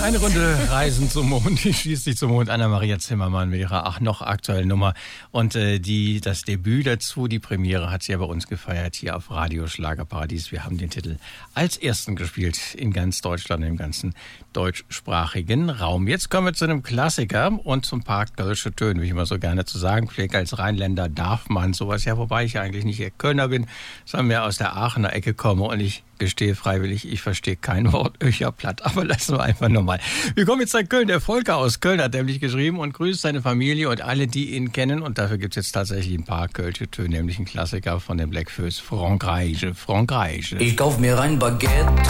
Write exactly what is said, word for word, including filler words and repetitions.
Eine Runde Reisen zum Mond, die schießt sich zum Mond. Anna-Maria Zimmermann mit ihrer ach noch aktuellen Nummer. Und äh, die das Debüt dazu, die Premiere, hat sie ja bei uns gefeiert hier auf Radio Schlagerparadies. Wir haben den Titel als ersten gespielt in ganz Deutschland, im ganzen deutschsprachigen Raum. Jetzt kommen wir zu einem Klassiker und zum paar kölsche Töne, wie ich immer so gerne zu sagen pflege. Als Rheinländer darf man sowas ja, wobei ich ja eigentlich nicht der Kölner bin, sondern mehr aus der Aachener Ecke komme und ich gestehe freiwillig, ich verstehe kein Wort Öcherplatt, aber lassen wir einfach nochmal. Wir kommen jetzt nach Köln. Der Volker aus Köln hat nämlich geschrieben und grüßt seine Familie und alle, die ihn kennen. Und dafür gibt es jetzt tatsächlich ein paar kölsche Töne, nämlich ein Klassiker von den Black Föß, Frankreich, Frankreich. Ich kauf mir ein Baguette